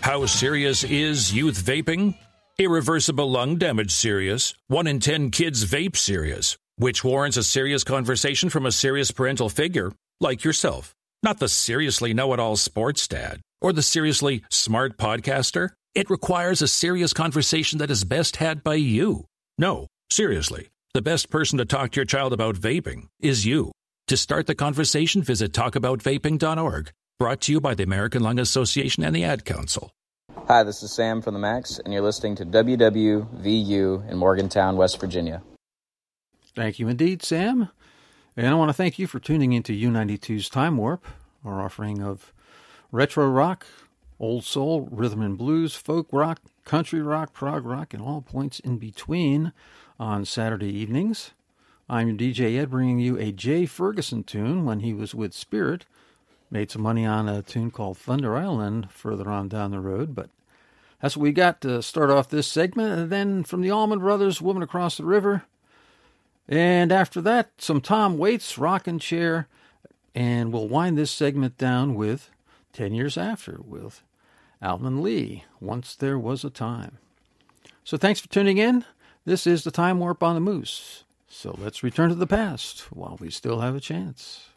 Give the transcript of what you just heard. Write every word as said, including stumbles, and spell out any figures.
How serious is youth vaping? Irreversible lung damage serious. One in ten kids vape serious, which warrants a serious conversation from a serious parental figure, like yourself. Not the seriously know-it-all sports dad or the seriously smart podcaster. It requires a serious conversation that is best had by you. No, seriously, the best person to talk to your child about vaping is you. To start the conversation, visit talk about vaping dot org. Brought to you by the American Lung Association and the Ad Council. Hi, this is Sam from the Max, and you're listening to W W V U in Morgantown, West Virginia. Thank you indeed, Sam. And I want to thank you for tuning into U ninety-two's Time Warp, our offering of retro rock, old soul, rhythm and blues, folk rock, country rock, prog rock, and all points in between on Saturday evenings. I'm your D J Ed, bringing you a Jay Ferguson tune when he was with Spirit. Made some money on a tune called Thunder Island further on down the road, but that's what we got to start off this segment. And then from the Allman Brothers, Woman Across the River. And after that, some Tom Waits, Rockin' Chair. And we'll wind this segment down with ten years After with Alvin Lee, Once There Was a Time. So thanks for tuning in. This is the Time Warp on the Moose. So let's return to the past while we still have a chance.